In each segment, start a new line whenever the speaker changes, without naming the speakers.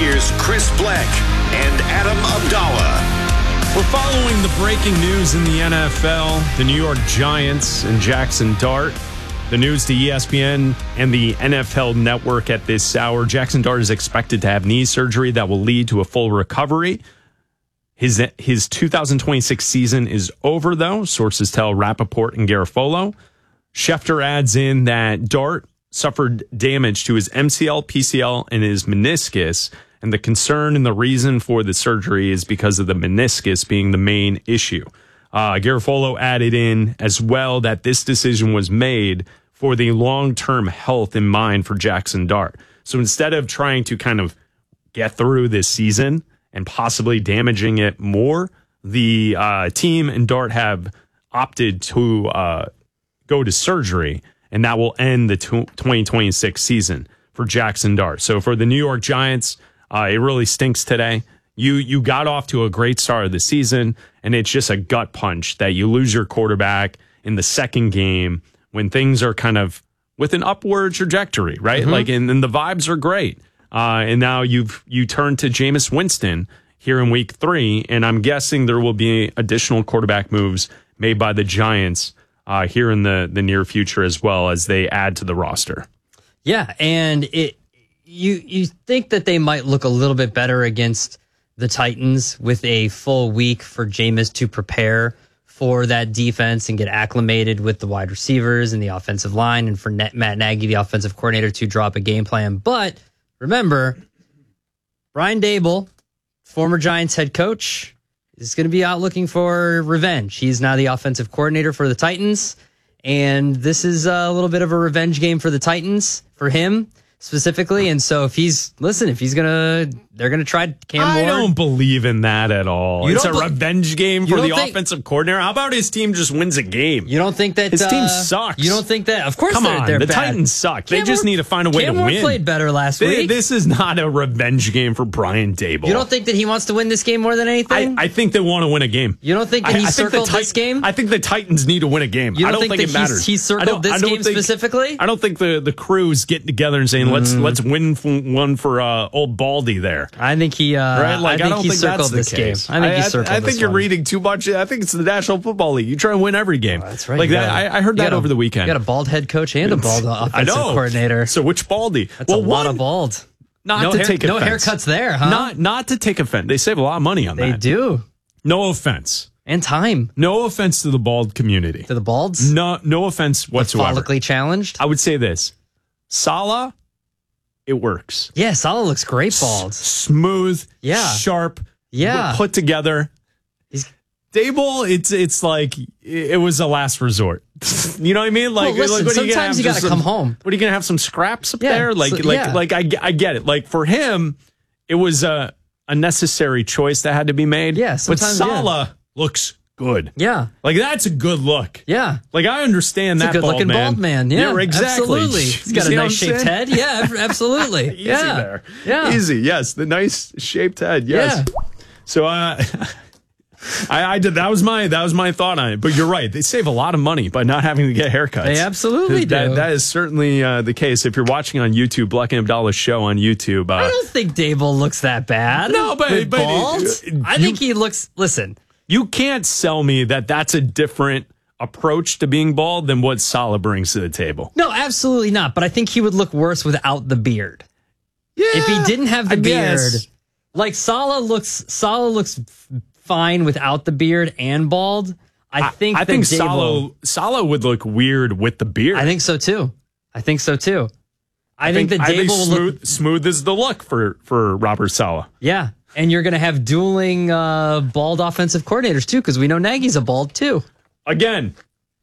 Here's Chris Black and Adam Abdallah.
We're following the breaking news in the NFL. The New York Giants and Jackson Dart. The news to ESPN and the NFL Network at this hour. Jackson Dart is expected to have knee surgery that will lead to a full recovery. His 2026 season is over, though. Sources tell Rappaport and Garofolo. Schefter adds in that Dart suffered damage to his MCL, PCL, and his meniscus. And the concern and the reason for the surgery is because of the meniscus being the main issue. Garofolo added in as well that this decision was made for the long-term health in mind for Jackson Dart. So instead of trying to kind of get through this season and possibly damaging it more, the team and Dart have opted to go to surgery, and that will end the 2026 season for Jackson Dart. So for the New York Giants, it really stinks today. You got off to a great start of the season, and it's just a gut punch that you lose your quarterback in the second game when things are kind of with an upward trajectory, right?
Mm-hmm.
And the vibes are great. And now you turn to Jameis Winston here in week 3, and I'm guessing there will be additional quarterback moves made by the Giants here in the near future as well as they add to the roster.
Yeah, and you think that they might look a little bit better against the Titans with a full week for Jameis to prepare for that defense and get acclimated with the wide receivers and the offensive line, and for Matt Nagy, the offensive coordinator, to drop a game plan. But remember, Brian Daboll, former Giants head coach, is going to be out looking for revenge. He's now the offensive coordinator for the Titans, and this is a little bit of a revenge game for the Titans, for him specifically. And so they're gonna try Cam Ward.
I don't believe in that at all. It's a revenge game for the offensive coordinator. How about his team just wins a game?
You don't think that
his team sucks?
You don't think that? Of course, they're
the
bad.
Titans suck. They just need to find a way to win.
Cam Ward played better last week.
This is not a revenge game for Brian Daboll.
You don't think that he wants to win this game more than anything?
I think they want to win a game.
You don't think that he circled this game?
I think the Titans need to win a game.
You
I don't think
that
it matters.
He circled this game specifically?
I don't think the crew's getting together and saying let's win one for old Baldy there.
I think he
I
think he circled this game. I think he circled this
I think you're reading too much. I think it's the National Football League. You try and win every game.
Oh, that's right.
Like that. I heard that over the weekend.
You got a bald head coach and a bald offensive coordinator.
So which Baldy?
That's a lot of bald.
Not to take offense.
No haircuts there, huh?
Not to take offense. They save a lot of money on that.
They do.
No offense.
And time.
No offense to the bald community.
To the balds?
No offense whatsoever.
Follically challenged?
I would say this. Salah, it works.
Yeah, Salah looks great bald.
Smooth.
Yeah.
Sharp.
Yeah.
Put together. Daboll, it's like it was a last resort. You know what I mean? Like,
well, listen,
what
sometimes you got to come home.
What are you gonna have, some scraps up there? Like I get it. Like for him, it was a necessary choice that had to be made.
Yeah,
but Salah looks good.
Yeah,
like that's a good look.
Yeah,
like I understand
it's
that.
A good looking bald man. Yeah,
exactly.
Absolutely. He's got a nice shaped head. Yeah, absolutely.
Easy there.
Yeah,
easy. Yes, the nice shaped head. Yes. Yeah. So I did. That was my thought on it. But you're right. They save a lot of money by not having to get haircuts.
They absolutely do.
That is certainly the case. If you're watching on YouTube, Black and Abdallah's show on YouTube.
I don't think Daboll looks that bad.
No, but
bald. I think he looks. Listen,
you can't sell me that that's a different approach to being bald than what Salah brings to the table.
No, absolutely not. But I think he would look worse without the beard. Yeah, if he didn't have the beard, like Salah looks fine without the beard and bald. I think Salah would look weird with the beard. I think so too. I think that Daboll will look
smooth is the look for Robert Salah.
Yeah, and you're going to have dueling bald offensive coordinators too, because we know Nagy's a bald too.
Again,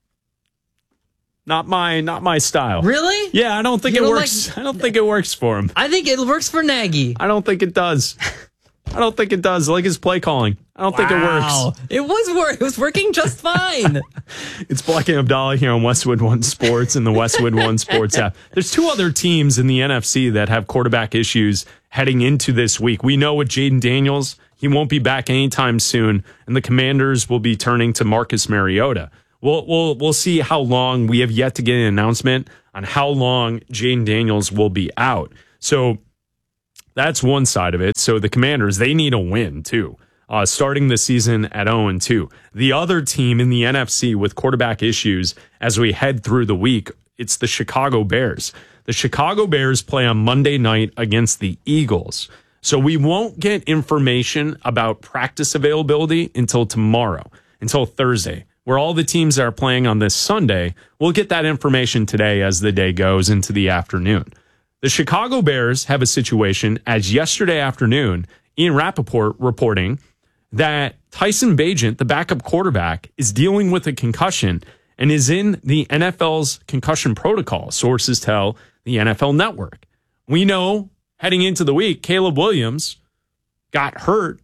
not my style.
Really?
Yeah, I don't think it works. I don't think it works for him.
I think it works for Nagy.
I don't think it does. I don't think it does. Like his play calling. I don't think it works.
It was working just fine.
It's Black and Abdallah here on Westwood One Sports and the Westwood One Sports app. There's two other teams in the NFC that have quarterback issues heading into this week. We know with Jaden Daniels, he won't be back anytime soon, and the Commanders will be turning to Marcus Mariota. We'll see how long. We have yet to get an announcement on how long Jaden Daniels will be out. So that's one side of it. So the Commanders, they need a win too. Starting the season at 0-2. The other team in the NFC with quarterback issues as we head through the week, it's the Chicago Bears. The Chicago Bears play on Monday night against the Eagles. So we won't get information about practice availability until tomorrow, until Thursday, where all the teams that are playing on this Sunday, we'll get that information today as the day goes into the afternoon. The Chicago Bears have a situation as yesterday afternoon, Ian Rappaport reporting that Tyson Bagent, the backup quarterback, is dealing with a concussion and is in the NFL's concussion protocol, sources tell the NFL Network. We know heading into the week, Caleb Williams got hurt,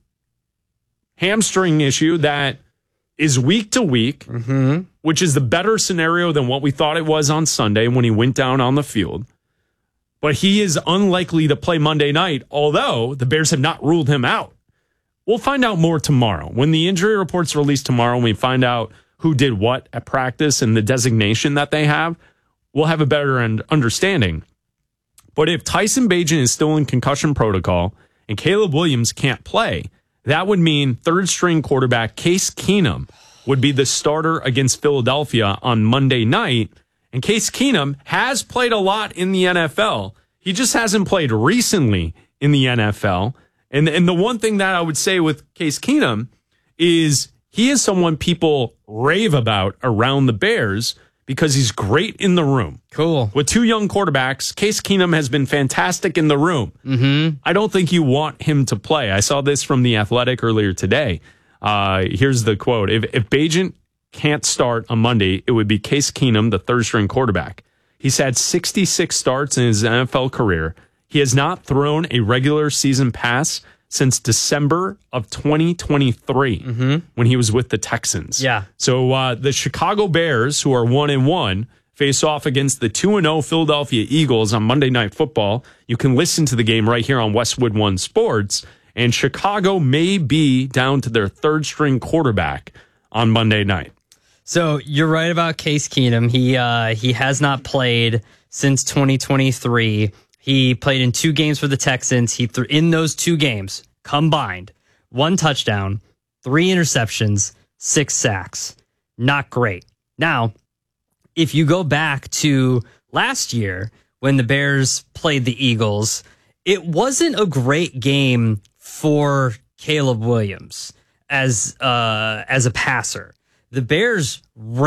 hamstring issue that is week to week, which is the better scenario than what we thought it was on Sunday when he went down on the field. But he is unlikely to play Monday night, although the Bears have not ruled him out. We'll find out more tomorrow. When the injury report's released tomorrow and we find out who did what at practice and the designation that they have, we'll have a better understanding. But if Tyson Bagent is still in concussion protocol and Caleb Williams can't play, that would mean third-string quarterback Case Keenum would be the starter against Philadelphia on Monday night. And Case Keenum has played a lot in the NFL. He just hasn't played recently in the NFL. And the one thing that I would say with Case Keenum is he is someone people rave about around the Bears because he's great in the room.
Cool.
With two young quarterbacks, Case Keenum has been fantastic in the room. I don't think you want him to play. I saw this from The Athletic earlier today. Here's the quote. If Bagent can't start on Monday, it would be Case Keenum, the third-string quarterback. He's had 66 starts in his NFL career. He has not thrown a regular season pass since December of 2023 when he was with the Texans.
Yeah.
So the Chicago Bears, who are 1-1, face off against the 2-0 Philadelphia Eagles on Monday Night Football. You can listen to the game right here on Westwood One Sports. And Chicago may be down to their third-string quarterback on Monday night.
So you're right about Case Keenum. He has not played since 2023. He played in 2 games for the Texans. He threw in those 2 games combined 1 touchdown, 3 interceptions, 6 sacks. Not great. Now, if you go back to last year when the Bears played the Eagles, it wasn't a great game for Caleb Williams as a passer. The Bears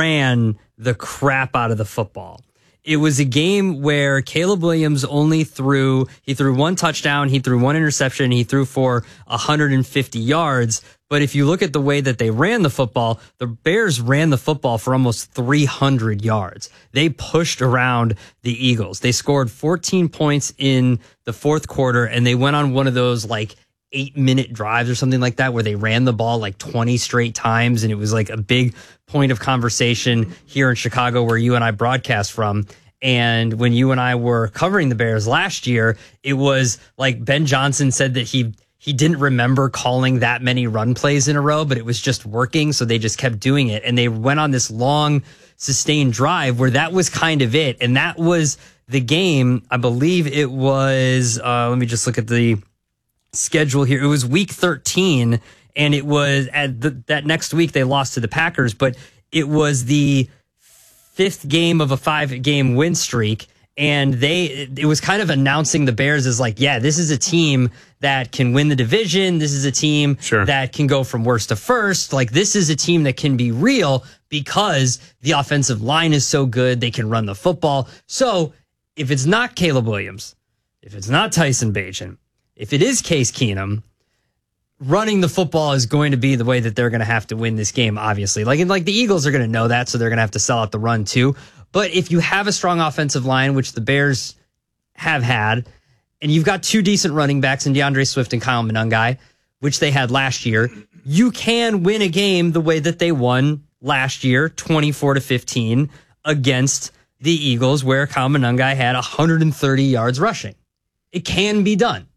ran the crap out of the football. It was a game where Caleb Williams only threw 1 touchdown, he threw 1 interception, he threw for 150 yards. But if you look at the way that they ran the football, the Bears ran the football for almost 300 yards. They pushed around the Eagles. They scored 14 points in the fourth quarter, and they went on one of those 8-minute drives or something like that where they ran the ball 20 straight times, and it was a big point of conversation here in Chicago where you and I broadcast from. And when you and I were covering the Bears last year, it was Ben Johnson said that he didn't remember calling that many run plays in a row, but it was just working, so they just kept doing it. And they went on this long, sustained drive where that was kind of it. And that was the game. I believe it was, let me just look at the schedule here. It was week 13, and it was that next week they lost to the Packers, but it was the 5th game of a 5-game win streak. And it was kind of announcing the Bears as this is a team that can win the division. This is a team that can go from worst to first. This is a team that can be real because the offensive line is so good. They can run the football. So if it's not Caleb Williams, if it's not Tyson Bagent, if it is Case Keenum, running the football is going to be the way that they're going to have to win this game, obviously. The Eagles are going to know that, so they're going to have to sell out the run too. But if you have a strong offensive line, which the Bears have had, and you've got 2 decent running backs in DeAndre Swift and Kyle Monangai, which they had last year, you can win a game the way that they won last year, 24-15, against the Eagles, where Kyle Monangai had 130 yards rushing. It can be done.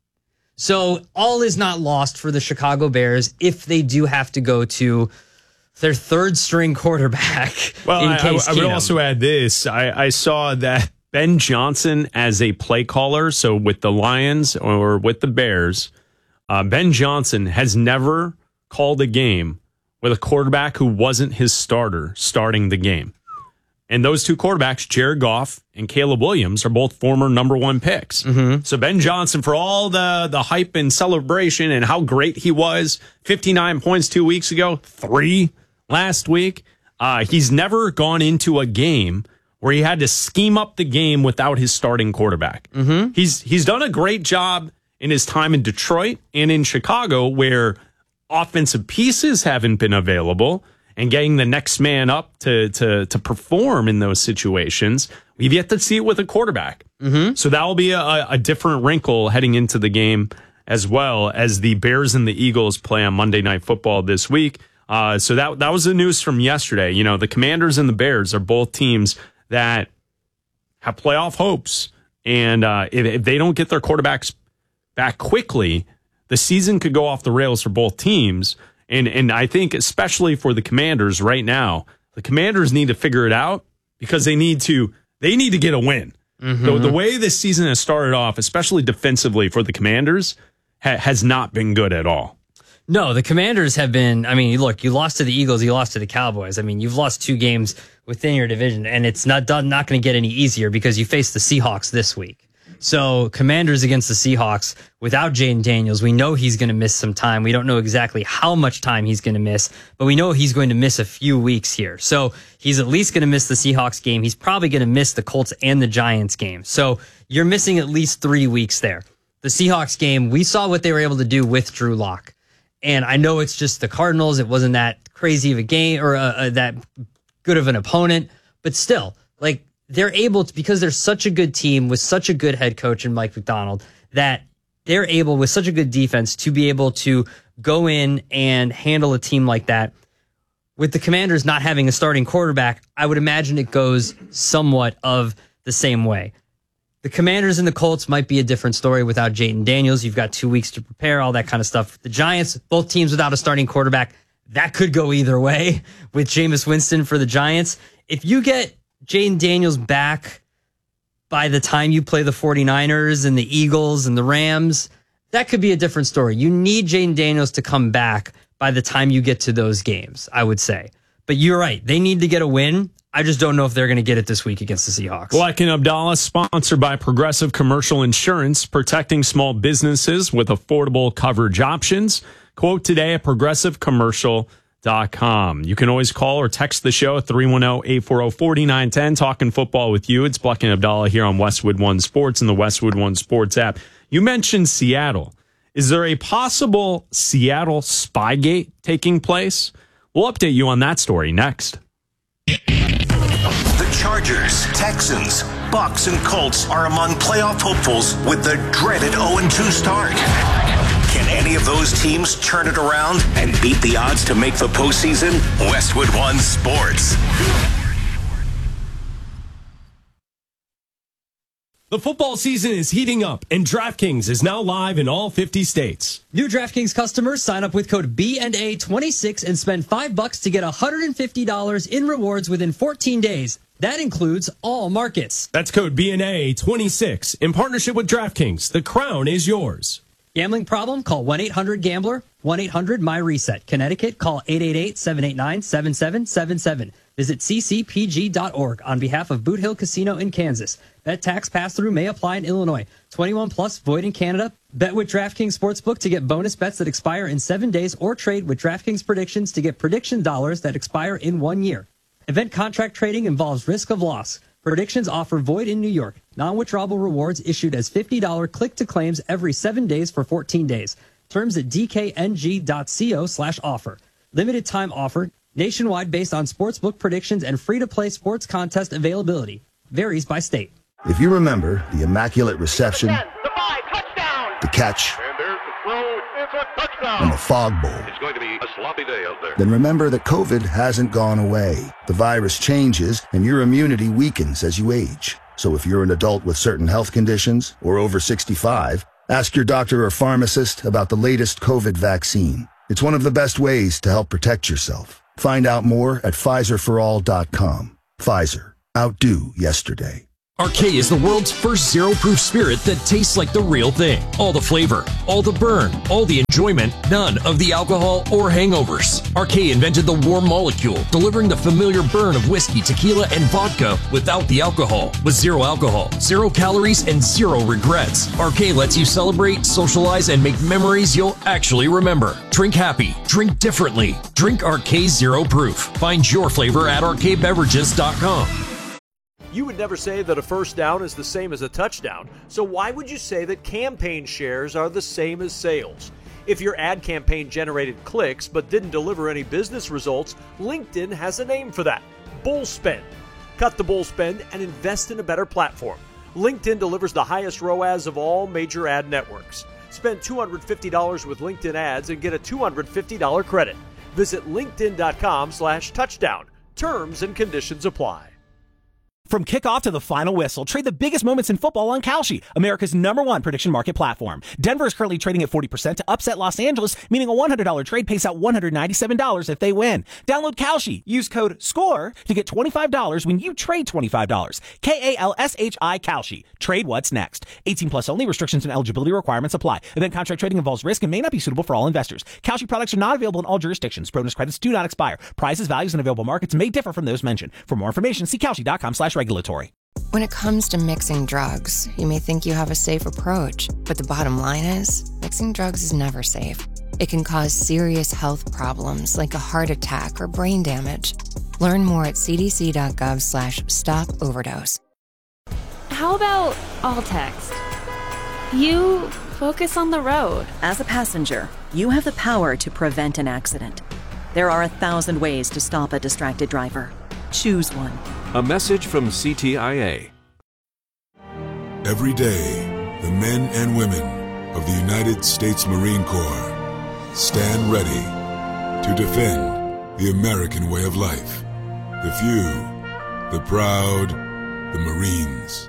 So all is not lost for the Chicago Bears if they do have to go to their third-string quarterback.
Well,
in Case
I would
Keenum.
also add this. I saw that Ben Johnson as a play caller, so with the Lions or with the Bears, Ben Johnson has never called a game with a quarterback who wasn't his starter starting the game. And those two quarterbacks, Jared Goff and Caleb Williams, are both former number one picks. Mm-hmm. So Ben Johnson, for all the hype and celebration and how great he was, 59 points 2 weeks ago, 3 last week, he's never gone into a game where he had to scheme up the game without his starting quarterback. Mm-hmm. He's done a great job in his time in Detroit and in Chicago, where offensive pieces haven't been available, and getting the next man up to perform in those situations. We've yet to see it with a quarterback. Mm-hmm. So that will be a different wrinkle heading into the game, as well as the Bears and the Eagles play on Monday Night Football this week. So that was the news from yesterday. You know, the Commanders and the Bears are both teams that have playoff hopes. And if they don't get their quarterbacks back quickly, the season could go off the rails for both teams. And I think especially for the Commanders right now, the Commanders need to figure it out, because they need to get a win. Mm-hmm. The way this season has started off, especially defensively for the Commanders, has not been good at all.
No, the Commanders have been, I mean, look, you lost to the Eagles, you lost to the Cowboys. I mean, you've lost 2 games within your division, and it's not going to get any easier because you face the Seahawks this week. So Commanders against the Seahawks without Jaden Daniels, we know he's going to miss some time. We don't know exactly how much time he's going to miss, but we know he's going to miss a few weeks here. So he's at least going to miss the Seahawks game. He's probably going to miss the Colts and the Giants game. So you're missing at least 3 weeks there. The Seahawks game, we saw what they were able to do with Drew Lock. And I know it's just the Cardinals. It wasn't that crazy of a game or that good of an opponent, but still, like, they're able to, because they're such a good team with such a good head coach in Mike McDonald, that they're able, with such a good defense, to be able to go in and handle a team like that. With the Commanders not having a starting quarterback, I would imagine it goes somewhat of the same way. The Commanders and the Colts might be a different story without Jaden Daniels. You've got 2 weeks to prepare, all that kind of stuff. The Giants, both teams without a starting quarterback, that could go either way with Jameis Winston for the Giants. If you get Jaden Daniels back by the time you play the 49ers and the Eagles and the Rams, that could be a different story. You need Jaden Daniels to come back by the time you get to those games, I would say. But you're right. They need to get a win. I just don't know if they're going to get it this week against the Seahawks.
Black and Abdallah, sponsored by Progressive Commercial Insurance, protecting small businesses with affordable coverage options. Quote today at progressivecommercial.com. You can always call or text the show at 310-840-4910. Talking football with you. It's Black and Abdallah here on Westwood One Sports and the Westwood One Sports app. You mentioned Seattle. Is there a possible Seattle Spygate taking place? We'll update you on that story next.
The Chargers, Texans, Bucks, and Colts are among playoff hopefuls with the dreaded 0-2 start. Can any of those teams turn it around and beat the odds to make the postseason? Westwood One Sports.
The football season is heating up, and DraftKings is now live in all 50 states.
New DraftKings customers sign up with code BNA26 and spend $5 to get $150 in rewards within 14 days. That includes all markets.
That's code BNA26 in partnership with DraftKings. The crown is yours.
Gambling problem? Call 1-800-GAMBLER, 1-800-MY-RESET. Connecticut, call 888-789-7777. Visit ccpg.org on behalf of Boot Hill Casino in Kansas. Bet tax pass-through may apply in Illinois. 21 plus, void in Canada. Bet with DraftKings Sportsbook to get bonus bets that expire in 7 days, or trade with DraftKings Predictions to get prediction dollars that expire in 1 year. Event contract trading involves risk of loss. Predictions offer void in New York. Non-withdrawable rewards issued as $50 click-to-claims every 7 days for 14 days. Terms at dkng.co/offer. Limited time offer. Nationwide based on sportsbook predictions and free-to-play sports contest availability. Varies by state.
If you remember the immaculate reception,
the 5, touchdown,
the catch,
and there's the throw, it's a touchdown.
and the fog bowl,
It's going to be a sloppy day out there.
then remember that COVID hasn't gone away. The virus changes and your immunity weakens as you age. So if you're an adult with certain health conditions or over 65, ask your doctor or pharmacist about the latest COVID vaccine. It's one of the best ways to help protect yourself. Find out more at PfizerForAll.com. Pfizer. Outdo yesterday.
RK is the world's first zero-proof spirit that tastes like the real thing. All the flavor, all the burn, all the enjoyment, none of the alcohol or hangovers. RK invented the warm molecule, delivering the familiar burn of whiskey, tequila, and vodka without the alcohol. With zero alcohol, 0 calories, and 0 regrets. RK lets you celebrate, socialize, and make memories you'll actually remember. Drink happy. Drink differently. Drink RK Zero Proof. Find your flavor at rkbeverages.com.
You would never say that a first down is the same as a touchdown, so why would you say that campaign shares are the same as sales? If your ad campaign generated clicks but didn't deliver any business results, LinkedIn has a name for that: bull spend. Cut the bull spend and invest in a better platform. LinkedIn delivers the highest ROAS of all major ad networks. Spend $250 with LinkedIn ads and get a $250 credit. Visit linkedin.com/touchdown. Terms and conditions apply.
From kickoff to the final whistle, trade the biggest moments in football on Kalshi, America's #1 prediction market platform. Denver is currently trading at 40% to upset Los Angeles, meaning a $100 trade pays out $197 if they win. Download Kalshi. Use code SCORE to get $25 when you trade $25. KALSHI Kalshi. Trade what's next. 18 plus only. Restrictions and eligibility requirements apply. Event contract trading involves risk and may not be suitable for all investors. Kalshi products are not available in all jurisdictions. Bonus credits do not expire. Prices, values, and available markets may differ from those mentioned. For more information, see Kalshi.com/regulatory.
When it comes to mixing drugs, you may think you have a safe approach, but the bottom line is, mixing drugs is never safe. It can cause serious health problems like a heart attack or brain damage. Learn more at cdc.gov/stop-overdose.
How about all text? You focus on the road.
As a passenger, you have the power to prevent an accident. There are 1,000 ways to stop a distracted driver. Choose one.
A message from CTIA.
Every day, the men and women of the United States Marine Corps stand ready to defend the American way of life. The few, the proud, the Marines.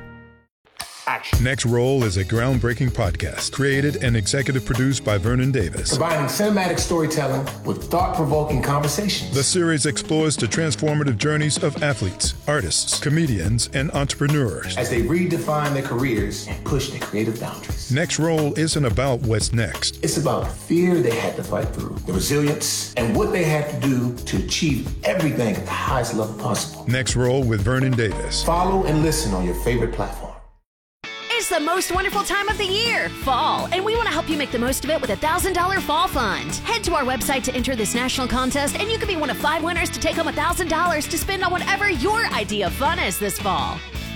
Next Roll is a groundbreaking podcast created and executive produced by Vernon Davis.
Combining cinematic storytelling with thought-provoking conversations.
The series explores the transformative journeys of athletes, artists, comedians, and entrepreneurs
as they redefine their careers and push their creative boundaries.
Next Roll isn't about what's next.
It's about the fear they had to fight through, the resilience, and what they had to do to achieve everything at the highest level possible.
Next Roll with Vernon Davis.
Follow and listen on your favorite platform.
It's the most wonderful time of the year, fall, and we want to help you make the most of it with a $1,000 fall fund. Head to our website to enter this national contest, and you could be one of 5 winners to take home $1,000 to spend on whatever your idea of fun is this fall.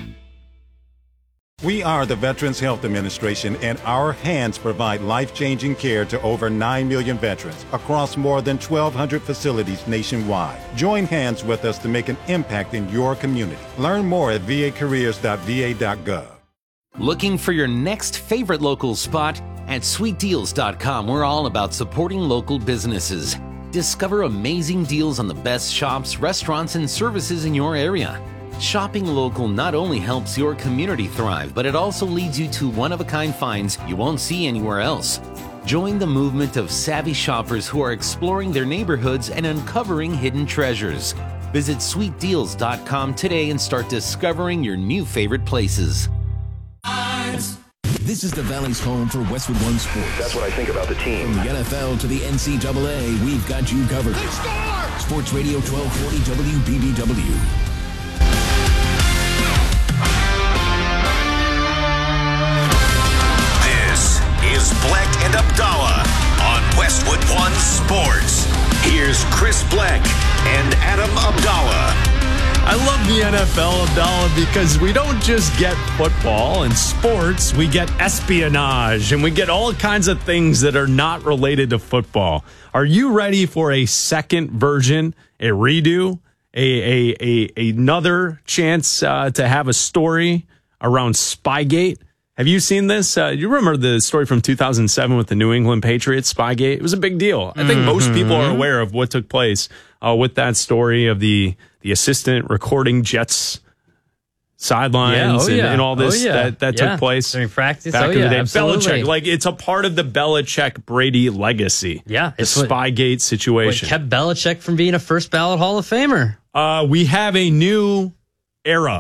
We are the Veterans Health Administration, and our hands provide life-changing care to over 9 million veterans across more than 1,200 facilities nationwide. Join hands with us to make an impact in your community. Learn more at vacareers.va.gov.
Looking for your next favorite local spot? At sweetdeals.com, we're all about supporting local businesses. Discover amazing deals on the best shops, restaurants, and services in your area. Shopping local not only helps your community thrive, but it also leads you to one-of-a-kind finds you won't see anywhere else. Join the movement of savvy shoppers who are exploring their neighborhoods and uncovering hidden treasures. Visit sweetdeals.com today and start discovering your new favorite places.
This is the Valley's home for Westwood One Sports.
That's what I think about the team.
From the NFL to the NCAA, we've got you covered. Sports Radio 1240 WBBW.
This is Bleck and Abdallah on Westwood One Sports. Here's Chris Bleck and Adam Abdallah.
I love the NFL, Abdallah, because we don't just get football and sports. We get espionage, and we get all kinds of things that are not related to football. Are you ready for a second version, a redo, another chance to have a story around Spygate? Have you seen this? You remember the story from 2007 with the New England Patriots, Spygate? It was a big deal. I think most people are aware of what took place with that story of the assistant recording Jets sidelines and all this that took place
during practice
back in the day.
Absolutely.
Belichick, like it's a part of the Belichick-Brady legacy.
Yeah,
the Spygate situation.
What kept Belichick from being a first ballot Hall of Famer.
We have a new era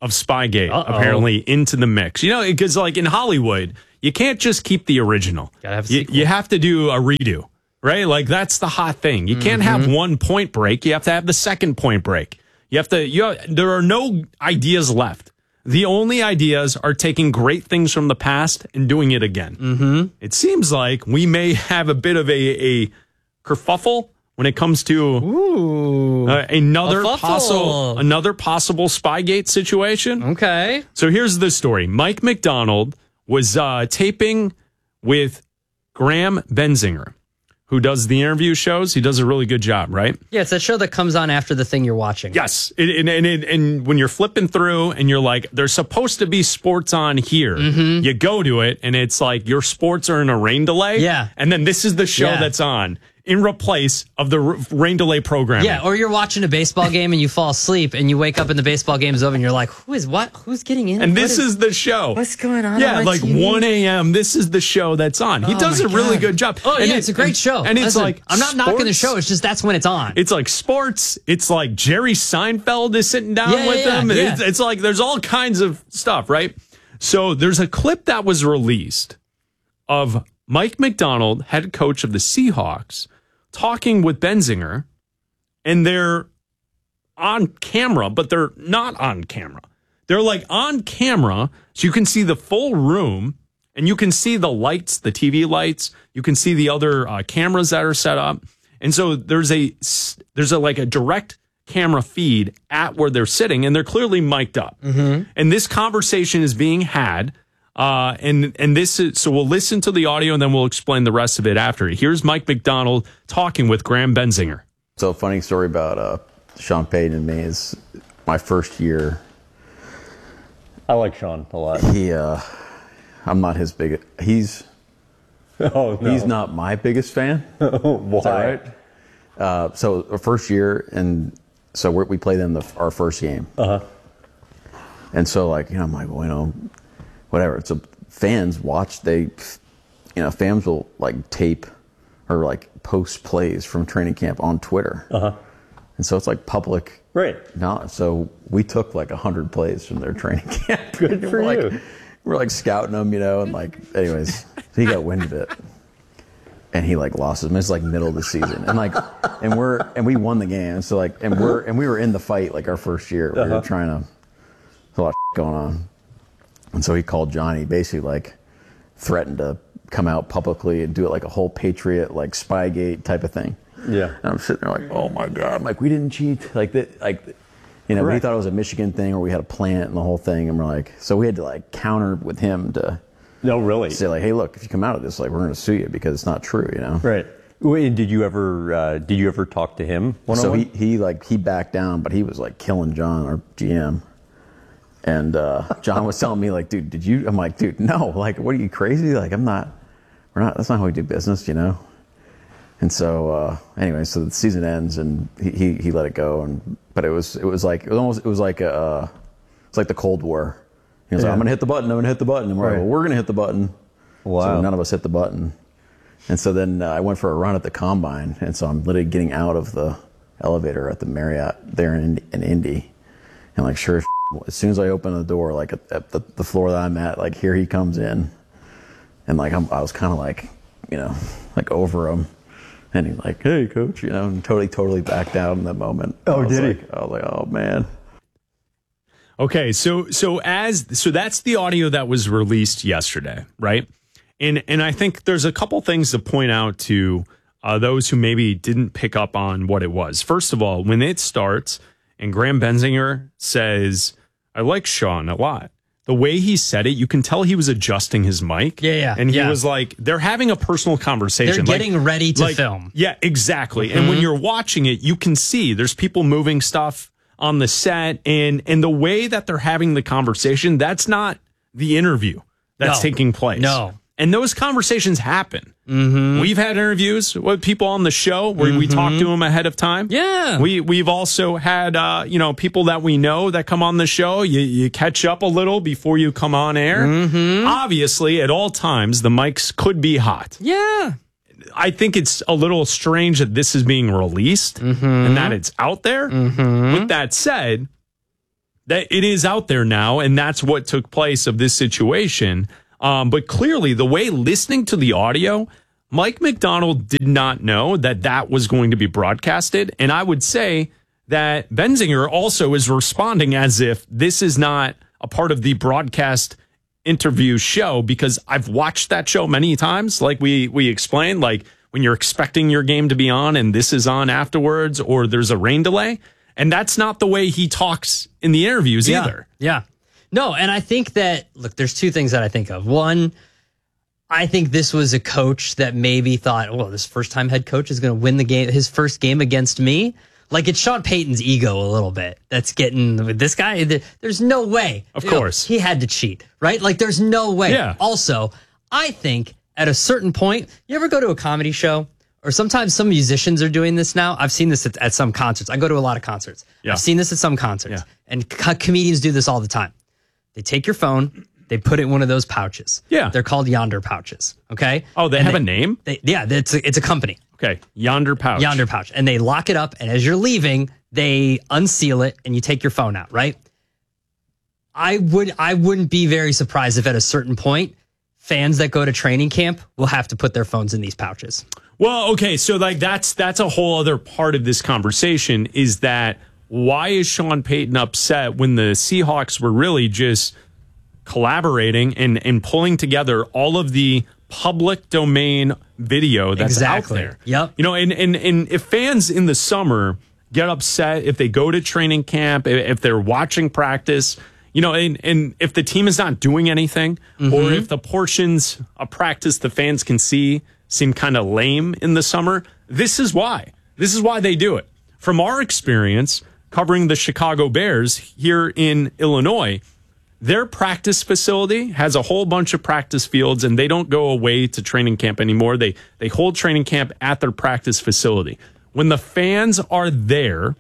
of Spygate apparently into the mix. You know, because like in Hollywood, you can't just keep the original.
Gotta have a
you have to do a redo, right? Like that's the hot thing. You can't have one Point Break. You have to have the second Point Break. There are no ideas left. The only ideas are taking great things from the past and doing it again.
Mm-hmm.
It seems like we may have a bit of a kerfuffle when it comes to another possible Spygate situation.
Okay.
So here's the story. Mike McDonald was taping with Graham Benzinger, who does the interview shows. He does a really good job, right?
Yeah, it's that show that comes on after the thing you're watching.
Yes. And when you're flipping through and you're like, there's supposed to be sports on here.
Mm-hmm.
You go to it and it's like your sports are in a rain delay.
Yeah.
And then this is the show that's on in replace of the rain delay programming.
Yeah, or you're watching a baseball game and you fall asleep and you wake up and the baseball game's over and you're like, who's getting in?
And this is the show.
What's going on?
Yeah,
on
like
TV?
1 a.m. This is the show that's on. He does a really good job.
Oh, yeah, it's a great show.
And it's
Listen,
like
I'm not knocking the show. It's just that's when it's on.
It's like sports. It's like Jerry Seinfeld is sitting down with them.
Yeah.
It's like there's all kinds of stuff, right? So there's a clip that was released of Mike McDonald, head coach of the Seahawks, talking with Benzinger, and they're on camera, but they're not on camera. They're like on camera, so you can see the full room, and you can see the lights, the TV lights. You can see the other cameras that are set up, and so there's a like a direct camera feed at where they're sitting, and they're clearly mic'd up.
Mm-hmm.
And this conversation is being had. And this is, so we'll listen to the audio and then we'll explain the rest of it after. Here's Mike McDonald talking with Graham Benzinger.
So a funny story about Sean Payton and me is my first year.
I like Sean a lot.
I'm not his biggest. He's not my biggest fan.
Why?
Is that right? So our first year, and so we played them our first game. And so I'm like, well, whatever. So fans watch, fans will like tape or like post plays from training camp on Twitter. And so it's like public.
Right.
No, so we took like 100 plays from their training camp.
Good for you.
We're like scouting them, and like, anyways, he got wind of it. And he like lost him. It's like middle of the season. And like, and we won the game. So like, and we were in the fight like our first year. We were trying to, there's a lot of going on. And so he called Johnny, basically like threatened to come out publicly and do it like a whole Patriot, like Spygate type of thing.
Yeah.
And I'm sitting there like, oh my God. I'm like, we didn't cheat. Like that, we thought it was a Michigan thing or we had a plant and the whole thing. And we're like, so we had to like counter with him to say like, hey, look, if you come out of this, like we're going to sue you because it's not true,
Right. Wait, did you ever talk to him one-on-one?
So he backed down, but he was like killing John, our GM. And John was telling me like, dude, did you? I'm like, dude, no. Like, what are you crazy? Like, we're not. That's not how we do business, And so anyway, so the season ends and he let it go. But it was like the Cold War. He was like, I'm gonna hit the button. And we're like, well, we're gonna hit the button.
Wow.
So none of us hit the button. And so then I went for a run at the combine, and so I'm literally getting out of the elevator at the Marriott there in Indy, and like sure. As soon as I open the door, like at the floor that I'm at, like here he comes in, and like I was kind of like, like over him, and he's like, "Hey, coach," and totally backed down in that moment.
Oh, did
he? I was like, "Oh man."
Okay, so that's the audio that was released yesterday, right? And I think there's a couple things to point out to those who maybe didn't pick up on what it was. First of all, when it starts and Graham Benzinger says, I like Sean a lot. The way he said it, you can tell he was adjusting his mic.
Yeah.
And he was like, they're having a personal conversation.
They're getting ready to film.
Yeah, exactly. And when you're watching it, you can see there's people moving stuff on the set. And the way that they're having the conversation, that's not the interview that's taking place.
No.
And those conversations happen. Mm-hmm. We've had interviews with people on the show where we talk to them ahead of time.
Yeah.
We've also had, people that we know that come on the show. You catch up a little before you come on air.
Mm-hmm.
Obviously, at all times, the mics could be hot.
Yeah.
I think it's a little strange that this is being released and that it's out there. Mm-hmm. With that said, That it is out there now, and that's what took place of this situation. But clearly, the way listening to the audio, Mike Macdonald did not know that that was going to be broadcasted. And I would say that Benzinger also is responding as if this is not a part of the broadcast interview show, because I've watched that show many times. Like we explained, like when you're expecting your game to be on and this is on afterwards, or there's a rain delay. And that's not the way he talks in the interviews either.
Yeah. No, and I think that, look, there's two things that I think of. One, I think this was a coach that maybe thought, well, this first-time head coach is going to win the game, his first game against me. Like, it's Sean Payton's ego a little bit that's getting with this guy. There's no way.
Of course.
He had to cheat, right? Like, there's no way.
Yeah.
Also, I think at a certain point, you ever go to a comedy show? Or sometimes some musicians are doing this now. I've seen this at some concerts. I go to a lot of concerts. Yeah. I've seen this at some concerts. Yeah. And comedians do this all the time. They take your phone, they put it in one of those pouches.
Yeah.
They're called Yonder pouches. Okay?
Oh, they have a name?
It's a company.
Okay. Yonder pouch.
Yonder pouch. And they lock it up, and as you're leaving, they unseal it and you take your phone out, right? I wouldn't be very surprised if at a certain point, fans that go to training camp will have to put their phones in these pouches.
Well, okay, so like that's a whole other part of this conversation, is that why is Sean Payton upset when the Seahawks were really just collaborating and pulling together all of the public domain video that's out there?
Yep.
You know, and if fans in the summer get upset if they go to training camp, if they're watching practice, you know, and if the team is not doing anything, or if the portions of practice the fans can see seem kind of lame in the summer, this is why. This is why they do it. From our experience covering the Chicago Bears here in Illinois, their practice facility has a whole bunch of practice fields, and they don't go away to training camp anymore. They hold training camp at their practice facility. When the fans are there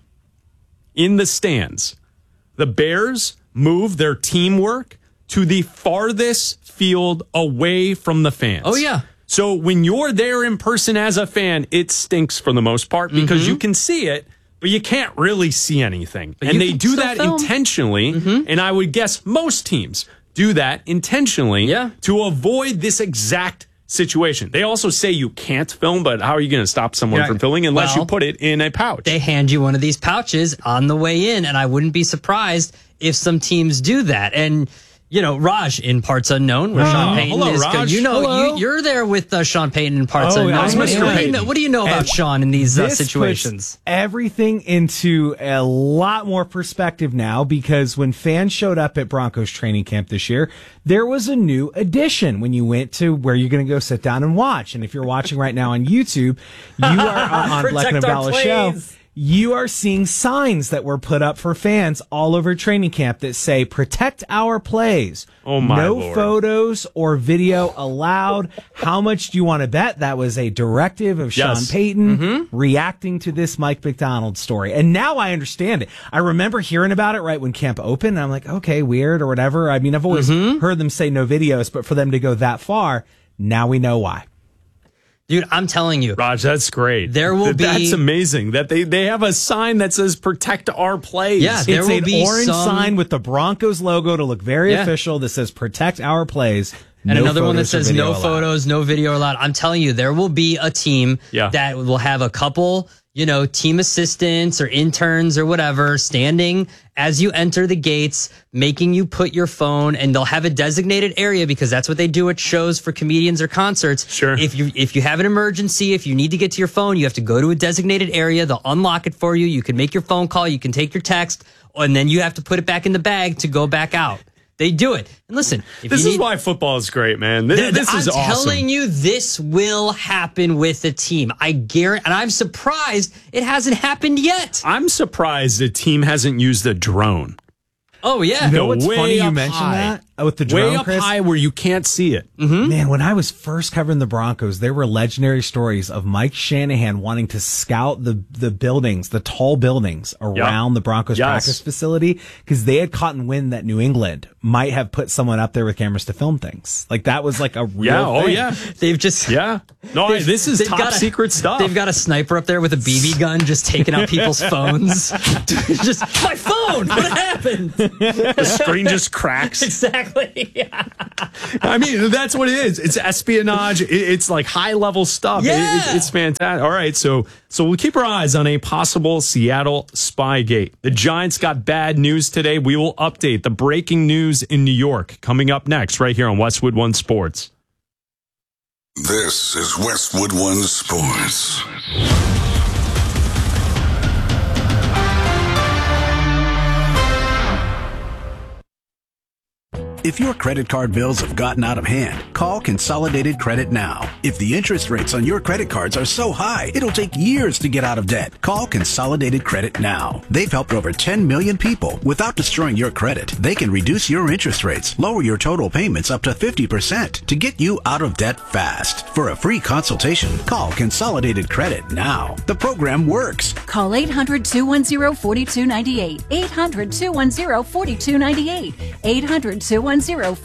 in the stands, the Bears move their teamwork to the farthest field away from the fans.
Oh, yeah.
So when you're there in person as a fan, it stinks for the most part, because you can see it, but you can't really see anything.
But
and they do that intentionally, and I would guess most teams do that intentionally to avoid this exact situation. They also say you can't film, but how are you going to stop someone from filming unless you put it in a pouch?
They hand you one of these pouches on the way in, and I wouldn't be surprised if some teams do that. And you know, Raj in Parts Unknown, where Sean Payton
hello,
is.
Raj.
You know, you're there with Sean Payton in Parts Unknown. What do you know about Sean in these situations?
Puts everything into a lot more perspective now, because when fans showed up at Broncos training camp this year, there was a new addition when you went to where you're going to go sit down and watch. And if you're watching right now on YouTube, you are on Black and Abdallah Show. You are seeing signs that were put up for fans all over training camp that say, protect our plays.
Oh, my
No
Lord.
photos or video allowed. How much do you want to bet that was a directive of Sean Payton reacting to this Mike Macdonald story? And now I understand it. I remember hearing about it right when camp opened. And I'm like, okay, weird or whatever. I mean, I've always heard them say no videos, but for them to go that far, now we know why.
Dude, I'm telling you.
Raj, that's great.
There will be...
That's amazing that they have a sign that says protect our plays.
Yeah, there
it's
will
an
be
orange sign with the Broncos logo to look very official that says protect our plays.
And another one that says no photos, no video allowed. I'm telling you, there will be a team that will have a couple, you know, team assistants or interns or whatever standing as you enter the gates, making you put your phone, and they'll have a designated area, because that's what they do at shows for comedians or concerts.
Sure.
If you have an emergency, if you need to get to your phone, you have to go to a designated area. They'll unlock it for you. You can make your phone call. You can take your text, and then you have to put it back in the bag to go back out. They do it. And listen,
this is why football is great, man. This is awesome.
I'm telling you, this will happen with a team. I guarantee, and I'm surprised it hasn't happened yet.
I'm surprised the team hasn't used a drone.
Oh, yeah.
You know what's funny you mentioned that? With the drone,
way up
Chris?
high where you can't see it.
Man, when I was first covering the Broncos, there were legendary stories of Mike Shanahan wanting to scout the buildings, the tall buildings around the Broncos practice facility, because they had caught in wind that New England might have put someone up there with cameras to film things. Like, that was like a real thing.
They've just...
No, this is top secret stuff.
They've got a sniper up there with a BB gun just taking out people's phones. Just, my phone! What happened?
The screen just cracks.
Exactly.
I mean, that's what it is. It's espionage. It's like high-level stuff.
Yeah.
It's fantastic. All right, so we'll keep our eyes on a possible Seattle Spygate. The Giants got bad news today. We will update the breaking news in New York coming up next right here on Westwood One Sports.
This is Westwood One Sports.
If your credit card bills have gotten out of hand, call Consolidated Credit now. If the interest rates on your credit cards are so high, it'll take years to get out of debt. Call Consolidated Credit now. They've helped over 10 million people without destroying your credit. They can reduce your interest rates, lower your total payments up to 50% to get you out of debt fast. For a free consultation, call Consolidated Credit now. The program works.
Call 800-210-4298. 800-210-4298. 800-210-4298.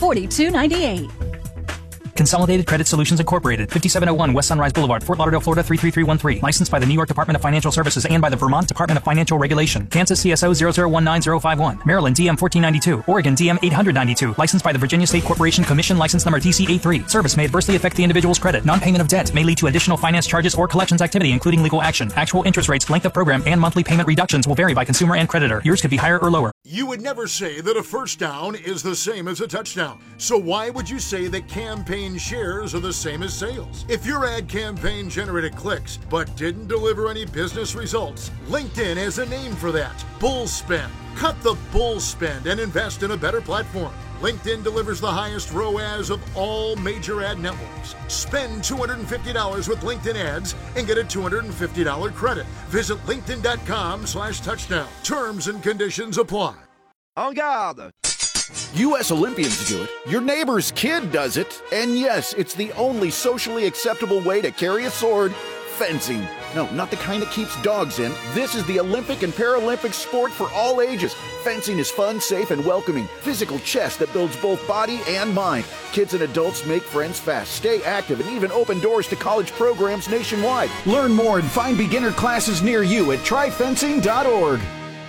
Consolidated Credit Solutions Incorporated, 5701 West Sunrise Boulevard, Fort Lauderdale, Florida 33313. Licensed by the New York Department of Financial Services and by the Vermont Department of Financial Regulation. Kansas CSO 0019051. Maryland DM 1492. Oregon DM 892. Licensed by the Virginia State Corporation Commission, license number TC83. Service may adversely affect the individual's credit. Non-payment of debt may lead to additional finance charges or collections activity, including legal action. Actual interest rates, length of program, and monthly payment reductions will vary by consumer and creditor. Yours could be higher or lower.
You would never say that a first down is the same as a touchdown. So why would you say that campaign shares are the same as sales? If your ad campaign generated clicks but didn't deliver any business results, LinkedIn has a name for that: bull spend. Cut the bull spend and invest in a better platform. LinkedIn delivers the highest ROAS of all major ad networks. Spend $250 with LinkedIn ads and get a $250 credit. Visit linkedin.com/touchdown. Terms and conditions apply.
En garde! U.S. Olympians do it. Your neighbor's kid does it. And yes, it's the only socially acceptable way to carry a sword: fencing. No, not the kind that keeps dogs in. This is the Olympic and Paralympic sport for all ages. Fencing is fun, safe, and welcoming. Physical chess that builds both body and mind. Kids and adults make friends fast, stay active, and even open doors to college programs nationwide. Learn more and find beginner classes near you at tryfencing.org.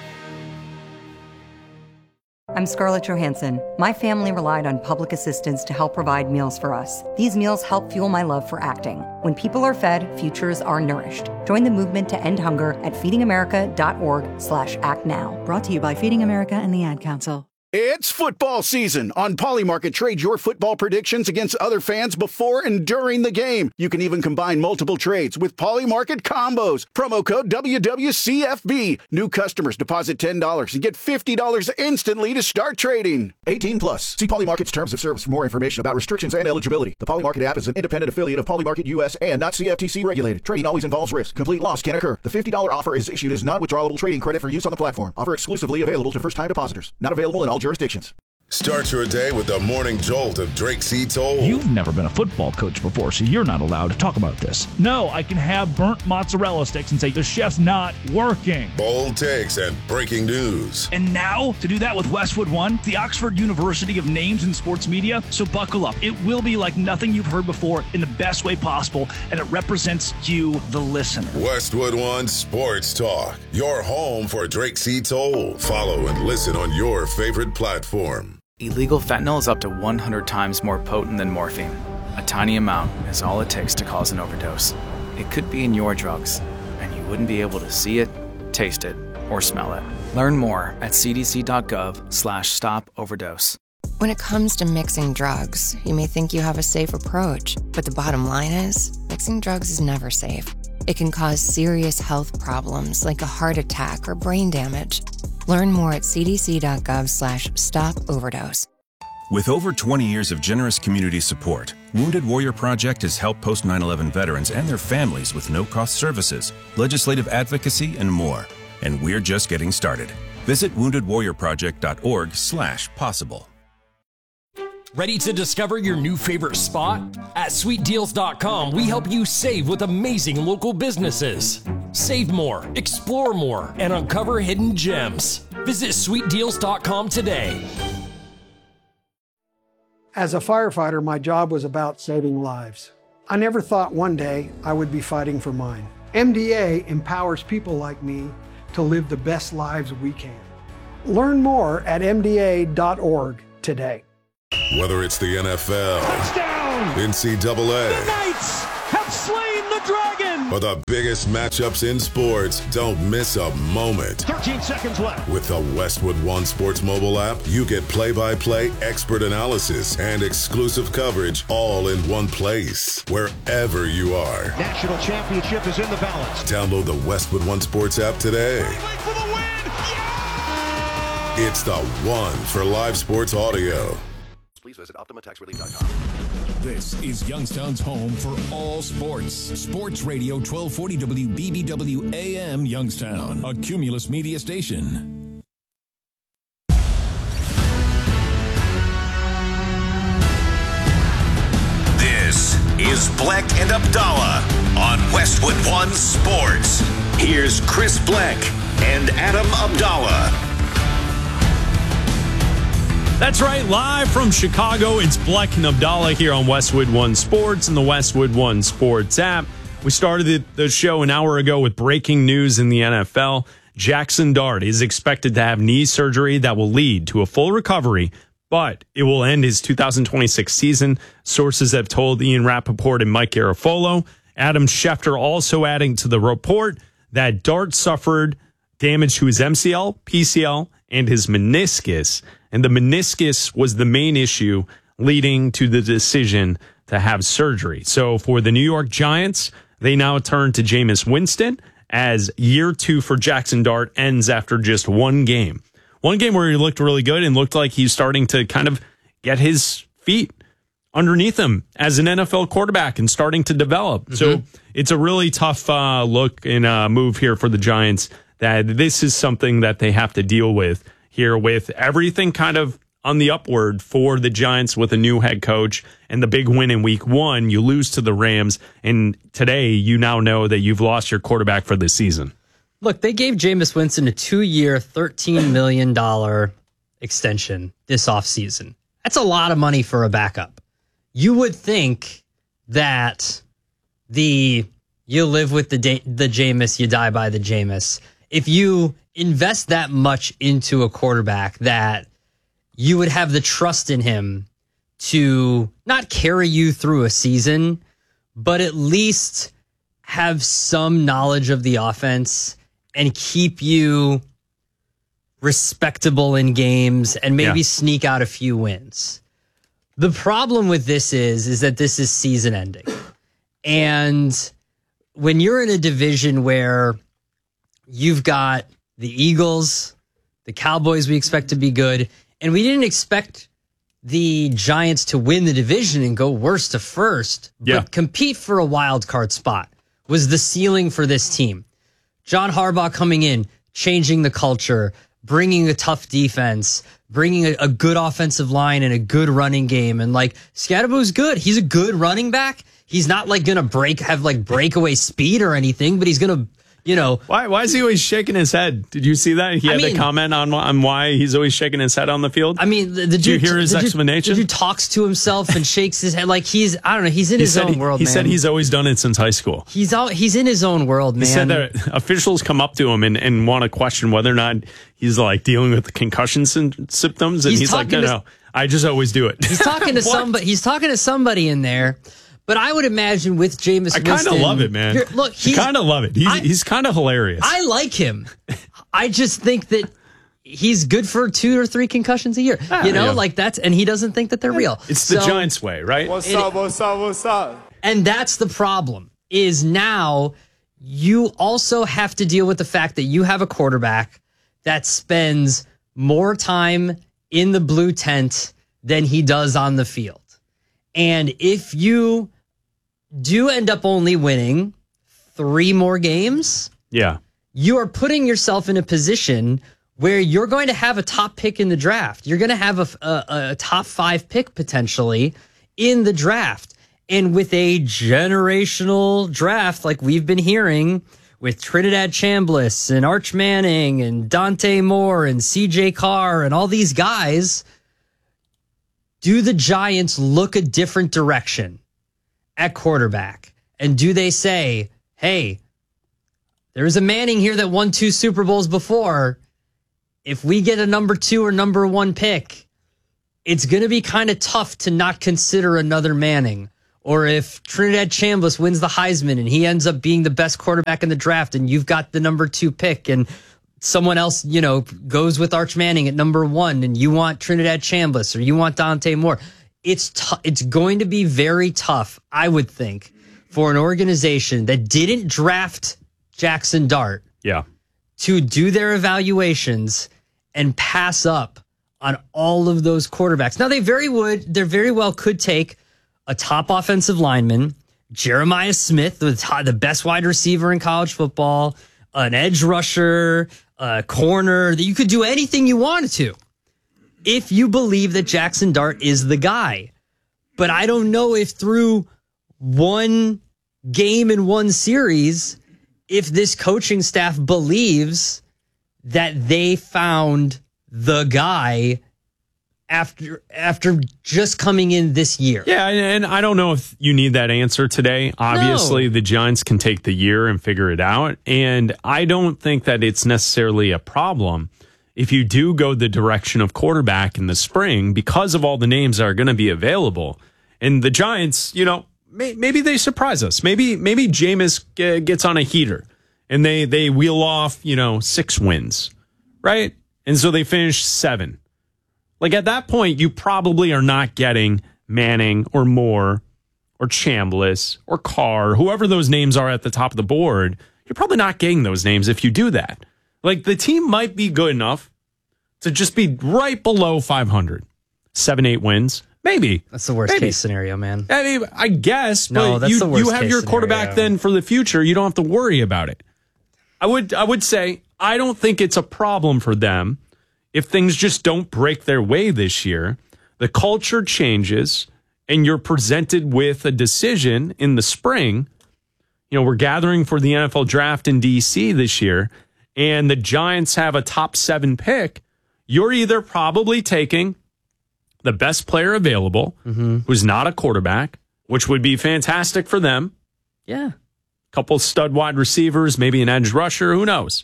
I'm Scarlett Johansson. My family relied on public assistance to help provide meals for us. These meals help fuel my love for acting. When people are fed, futures are nourished. Join the movement to end hunger at feedingamerica.org/actnow.
Brought to you by Feeding America and the Ad Council.
It's football season. On Polymarket, trade your football predictions against other fans before and during the game. You can even combine multiple trades with Polymarket combos. Promo code WWCFB. New customers deposit $10 and get $50 instantly to start trading. 18 plus. See Polymarket's terms of service for more information about restrictions and eligibility. The Polymarket app is an independent affiliate of Polymarket US and not CFTC regulated. Trading always involves risk. Complete loss can occur. The $50 offer is issued as non-withdrawable trading credit for use on the platform. Offer exclusively available to first-time depositors. Not available in all jurisdictions.
Start your day with the morning jolt of Drake C. Toll.
You've never been a football coach before, so you're not allowed to talk about this. No, I can have burnt mozzarella sticks and say the chef's not working.
Bold takes and breaking news.
And now, to do that with Westwood One, the Oxford University of names in sports media, so buckle up. It will be like nothing you've heard before in the best way possible, and it represents you, the listener.
Westwood One Sports Talk, your home for Drake C. Toll. Follow and listen on your favorite platform.
Illegal fentanyl is up to 100 times more potent than morphine. A tiny amount is all it takes to cause an overdose. It could be in your drugs, and you wouldn't be able to see it, taste it, or smell it. Learn more at cdc.gov/stop-overdose.
When it comes to mixing drugs, you may think you have a safe approach, but the bottom line is, mixing drugs is never safe. It can cause serious health problems like a heart attack or brain damage. Learn more at cdc.gov/stop-overdose.
With over 20 years of generous community support, Wounded Warrior Project has helped post 9/11 veterans and their families with no-cost services, legislative advocacy, and more. And we're just getting started. Visit woundedwarriorproject.org/possible.
Ready to discover your new favorite spot? At sweetdeals.com, we help you save with amazing local businesses. Save more, explore more, and uncover hidden gems. Visit sweetdeals.com today.
As a firefighter, my job was about saving lives. I never thought one day I would be fighting for mine. MDA empowers people like me to live the best lives we can. Learn more at MDA.org today.
Whether it's the NFL,
Touchdown!
NCAA,
The Knights have slain the dragon!
or the biggest matchups in sports, don't miss a moment.
13 seconds left.
With the Westwood One Sports mobile app, you get play-by-play expert analysis and exclusive coverage all in one place, wherever you are.
National championship is in the balance.
Download the Westwood One Sports app today.
For the win!
It's the one for live sports audio.
Please visit OptimaTaxRelief.com.
This is Youngstown's home for all sports. Sports Radio 1240 WBBW AM Youngstown, a Cumulus media station.
This is Bleck and Abdallah on Westwood One Sports. Here's Chris Bleck and Adam Abdallah.
That's right, live from Chicago, it's Bleck and Abdallah here on Westwood One Sports and the Westwood One Sports app. We started the show an hour ago with breaking news in the NFL. Jackson Dart is expected to have knee surgery that will lead to a full recovery, but it will end his 2026 season. Sources have told Ian Rappaport and Mike Garafolo. Adam Schefter also adding to the report that Dart suffered damage to his MCL, PCL, and his meniscus. And the meniscus was the main issue leading to the decision to have surgery. So for the New York Giants, they now turn to Jameis Winston as year 2 for Jackson Dart ends after just one game. One game where he looked really good and looked like he's starting to kind of get his feet underneath him as an NFL quarterback and starting to develop. Mm-hmm. So it's a really tough look and move here for the Giants, that this is something that they have to deal with here, with everything kind of on the upward for the Giants with a new head coach and the big win in week 1. You lose to the Rams, and today you now know that you've lost your quarterback for the season.
Look, they gave Jameis Winston a 2-year, $13 million extension this offseason. That's a lot of money for a backup. You would think that you live with the Jameis, you die by the Jameis. If you invest that much into a quarterback, that you would have the trust in him to not carry you through a season, but at least have some knowledge of the offense and keep you respectable in games and maybe sneak out a few wins. The problem with this is that this is season ending. And when you're in a division where you've got the Eagles, the Cowboys we expect to be good, and we didn't expect the Giants to win the division and go worst to first, but compete for a wild card spot was the ceiling for this team. John Harbaugh coming in, changing the culture, bringing a tough defense, bringing a good offensive line and a good running game. And like, Scadaboo's good. He's a good running back. He's not like going to have breakaway speed or anything, but he's going to,
Why is he always shaking his head? Did you see that? He had to comment on why he's always shaking his head on the field.
I mean,
did you hear his explanation?
The dude talks to himself and shakes his head like he's in his own world, man.
He said he's always done it since high school.
He's in his own world, man.
He said that officials come up to him and want to question whether or not he's like dealing with the concussion symptoms, and he's like, no, I just always do it.
He's talking to somebody. He's talking to somebody in there. But I would imagine with Jameis Winston,
I kind of love it, man. Look, I kind of love it. He's kind of hilarious.
I like him. I just think that he's good for 2 or 3 concussions a year. And he doesn't think that they're real.
It's the Giants way, right?
What's up?
And that's the problem, is now you also have to deal with the fact that you have a quarterback that spends more time in the blue tent than he does on the field. And if you do end up only winning 3 more games, you are putting yourself in a position where you're going to have a top pick in the draft. You're going to have a top 5 pick potentially in the draft. And with a generational draft like we've been hearing with Trinidad Chambliss and Arch Manning and Dante Moore and CJ Carr and all these guys, do the Giants look a different direction at quarterback? And do they say, hey, there's a Manning here that won 2 Super Bowls before. if we get a number 2 or number 1 pick, it's going to be kind of tough to not consider another Manning. Or if Trinidad Chambliss wins the Heisman and he ends up being the best quarterback in the draft and you've got the number 2 pick and someone else, goes with Arch Manning at number 1 and you want Trinidad Chambliss or you want Dante Moore, it's going to be very tough, I would think, for an organization that didn't draft Jackson Dart to do their evaluations and pass up on all of those quarterbacks. Now, they very well could take a top offensive lineman, Jeremiah Smith, the best wide receiver in college football, an edge rusher, a corner, that you could do anything you wanted to if you believe that Jackson Dart is the guy. But I don't know if through one game in one series, if this coaching staff believes that they found the guy after just coming in this year.
Yeah, and I don't know if you need that answer today. Obviously, the Giants can take the year and figure it out. And I don't think that it's necessarily a problem if you do go the direction of quarterback in the spring because of all the names that are going to be available. And the Giants, maybe they surprise us. Maybe Jameis gets on a heater and they wheel off, 6 wins, right? And so they finish 7. Like at that point, you probably are not getting Manning or Moore or Chambliss or Carr, whoever those names are at the top of the board. You're probably not getting those names if you do that. Like the team might be good enough to just be right below 500, 7-8 wins. Maybe.
That's the worst case scenario, man.
I mean, I guess,
no,
but
that's the worst
you have
case
your quarterback
scenario.
then for the future. You don't have to worry about it. I would say I don't think it's a problem for them if things just don't break their way this year. The culture changes and you're presented with a decision in the spring. We're gathering for the NFL draft in DC this year and the Giants have a top 7 pick. You're either probably taking the best player available, who's not a quarterback, which would be fantastic for them.
Yeah.
Couple stud wide receivers, maybe an edge rusher, who knows?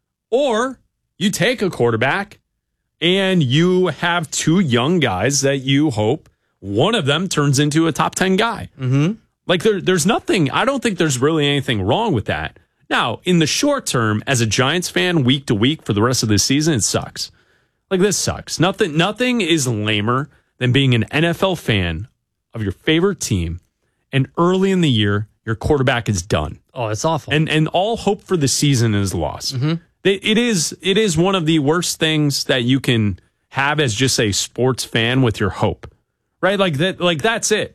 Or you take a quarterback and you have 2 young guys that you hope one of them turns into a top 10 guy.
Mm-hmm.
Like there's nothing, I don't think there's really anything wrong with that. Now, in the short term, as a Giants fan, week to week for the rest of the season, it sucks. Like this sucks. Nothing is lamer than being an NFL fan of your favorite team and early in the year, your quarterback is done.
Oh, it's awful.
And all hope for the season is lost.
Mm-hmm.
It is one of the worst things that you can have as just a sports fan with your hope, right? Like that's it.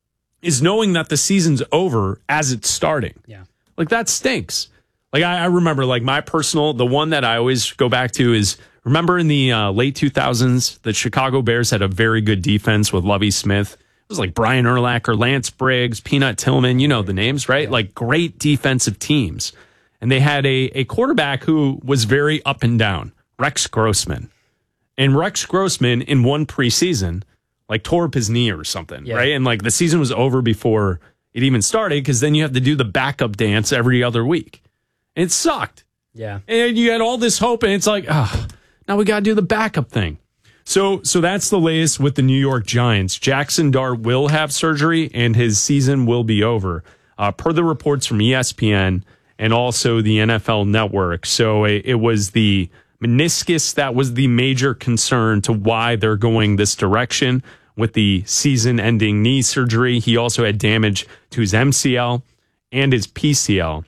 Is knowing that the season's over as it's starting.
Yeah.
Like that stinks. Like I remember like my personal, the one that I always go back to is remember in the late 2000s, the Chicago Bears had a very good defense with Lovie Smith. It was like Brian Urlacher, Lance Briggs, Peanut Tillman, you know the names, right? Yeah. Like great defensive teams. And they had a quarterback who was very up and down, Rex Grossman. And Rex Grossman in one preseason, like tore up his knee or something, right? And like the season was over before it even started because then you have to do the backup dance every other week. And it sucked.
Yeah.
And you had all this hope and it's like, now we got to do the backup thing. So that's the latest with the New York Giants. Jackson Dart will have surgery and his season will be over, per the reports from ESPN and also the NFL Network. So it was the meniscus that was the major concern to why they're going this direction with the season-ending knee surgery. He also had damage to his MCL and his PCL.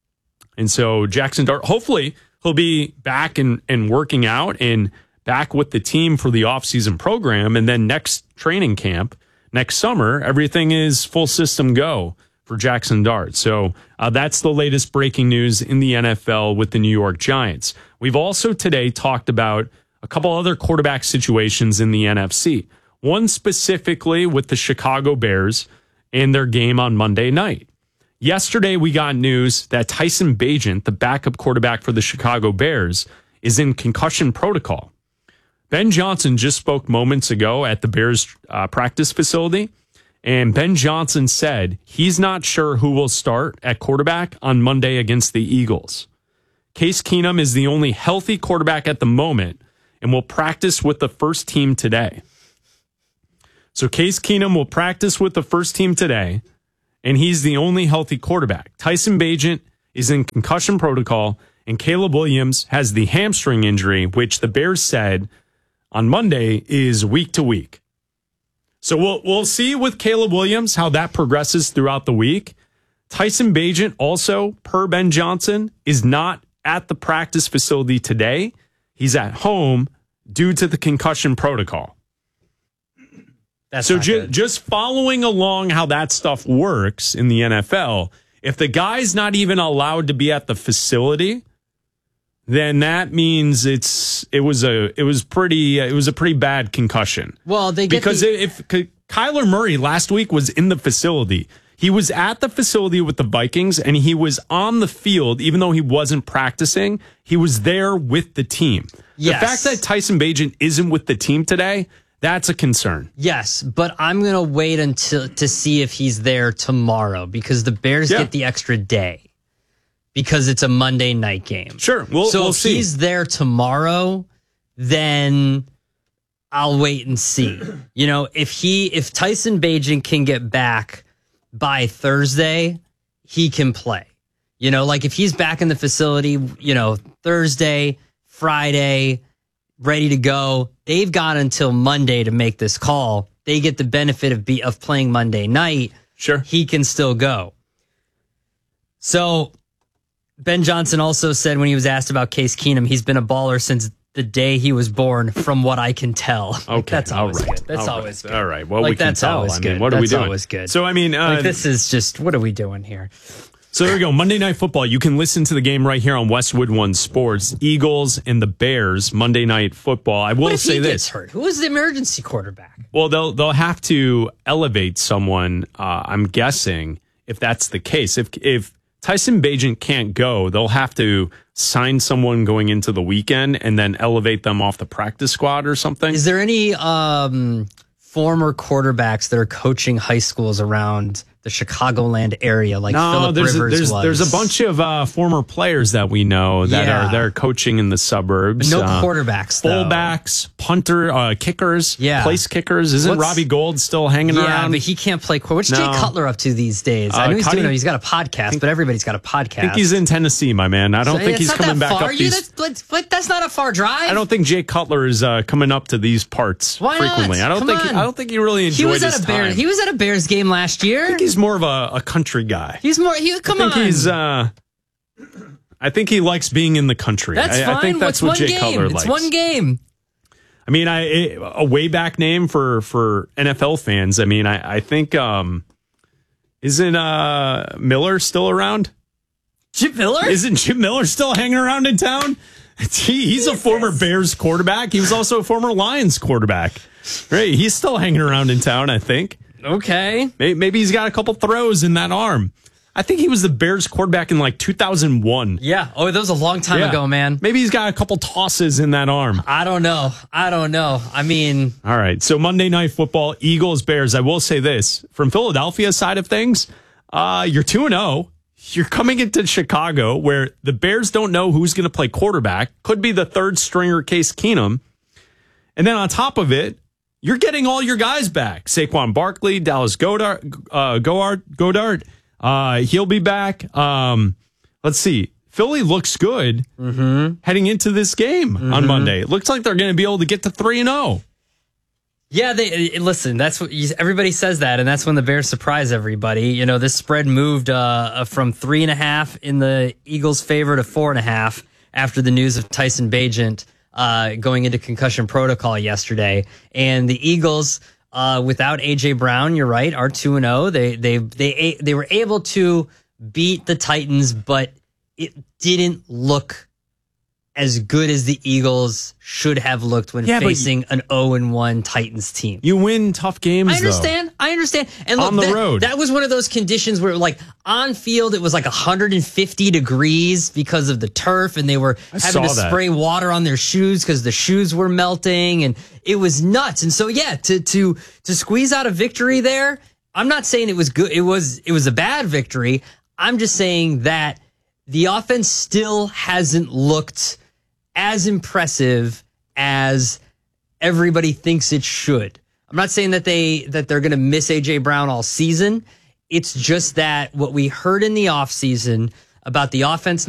And so Jackson Dart, hopefully he'll be back and working out and back with the team for the offseason program. And then next training camp, next summer, everything is full system go for Jackson Dart. So that's the latest breaking news in the NFL with the New York Giants. We've also today talked about a couple other quarterback situations in the NFC. One specifically with the Chicago Bears and their game on Monday night. Yesterday, we got news that Tyson Bagent, the backup quarterback for the Chicago Bears, is in concussion protocol. Ben Johnson just spoke moments ago at the Bears practice facility, and Ben Johnson said he's not sure who will start at quarterback on Monday against the Eagles. Case Keenum is the only healthy quarterback at the moment and will practice with the first team today. So Case Keenum will practice with the first team today, and he's the only healthy quarterback. Tyson Bagent is in concussion protocol, and Caleb Williams has the hamstring injury, which the Bears said on Monday is week to week. So we'll see with Caleb Williams how that progresses throughout the week. Tyson Bagent also, per Ben Johnson, is not at the practice facility today. He's at home due to the concussion protocol.
That's
so
not
just following along how that stuff works in the NFL, if the guy's not even allowed to be at the facility, then that means it was a pretty bad concussion.
Well, they get
because if Kyler Murray last week was in the facility, he was at the facility with the Vikings and he was on the field, even though he wasn't practicing. He was there with the team.
Yes.
The fact that Tyson Bagent isn't with the team today, that's a concern.
Yes, but I'm going to wait to see if he's there tomorrow because the Bears get the extra day because it's a Monday night game.
Sure, we'll see.
If he's there tomorrow, then I'll wait and see. You know, if Tyson Bagent can get back by Thursday, he can play. You know, like if he's back in the facility, you know, Thursday, Friday, ready to go. They've got until Monday to make this call. They get the benefit of playing Monday night.
Sure.
He can still go. So Ben Johnson also said when he was asked about Case Keenum, he's been a baller since the day he was born, from what I can tell.
Okay,
that's always
all right.
good. That's
all
always
right.
good.
All right. Well,
like,
we can
that's
tell.
always
I mean,
good.
what are we
That's
doing?
always good.
So, I mean,
like, this is just, what are we doing here?
So there we go. Monday Night Football. You can listen to the game right here on Westwood One Sports. Eagles and the Bears, Monday Night Football. I will say this.
Gets hurt? Who is the emergency quarterback?
Well, they'll have to elevate someone, I'm guessing, if that's the case. If Tyson Bagent can't go, they'll have to sign someone going into the weekend and then elevate them off the practice squad or something.
Is there any former quarterbacks that are coaching high schools around the Chicagoland area, like Phillip Rivers was?
There's a bunch of former players that we know that are there coaching in the suburbs.
No quarterbacks, though.
Fullbacks, punter, kickers, place kickers. Isn't Robbie Gould still hanging around?
Yeah, but he can't play. What's Jay Cutler up to these days? I know he's doing it. He's got a podcast, but everybody's got a podcast.
I think he's in Tennessee, my man. I don't think he's coming back up these.
That's not a far drive.
I don't think Jay Cutler is coming up to these parts frequently.
Not?
I don't think he really enjoyed his time.
He was at a Bears game last year.
I think he's more of a country guy.
He's more.
I think he likes being in the country.
That's fine.
I think that's what Jay Cutler likes.
It's one game.
I mean, a way back name for NFL fans. I mean, I think isn't Miller still around?
Chip Miller?
Isn't Chip Miller still hanging around in town? He's a former Bears quarterback. He was also a former Lions quarterback. Right? He's still hanging around in town, I think.
Okay.
Maybe he's got a couple throws in that arm. I think he was the Bears quarterback in like 2001.
Yeah. Oh, that was a long time ago, man.
Maybe he's got a couple tosses in that arm.
I don't know. I mean.
All right. So Monday Night Football, Eagles, Bears. I will say this. From Philadelphia's side of things, you're 2-0. You're coming into Chicago where the Bears don't know who's going to play quarterback. Could be the third stringer Case Keenum. And then on top of it, you're getting all your guys back. Saquon Barkley, Dallas Goedert. He'll be back. Let's see. Philly looks good heading into this game on Monday. It looks like they're going to be able to get to 3-0.
Yeah, listen, that's what everybody says that, and that's when the Bears surprise everybody. You know, this spread moved from 3.5 in the Eagles' favor to 4.5 after the news of Tyson Bagent going into concussion protocol yesterday. And the Eagles, without A.J. Brown, you're right, are 2-0. They were able to beat the Titans, but it didn't look as good as the Eagles should have looked when facing an 0-1 Titans team.
You win tough games,
I understand. And look,
on the road.
That was one of those conditions where, like, on field, it was like 150 degrees because of the turf, and they were having to spray water on their shoes because the shoes were melting, and it was nuts. And so, yeah, to squeeze out a victory there, I'm not saying it was good. It was a bad victory. I'm just saying that the offense still hasn't looked as impressive as everybody thinks it should. I'm not saying that they're going to miss A.J. Brown all season. It's just that what we heard in the offseason about the offense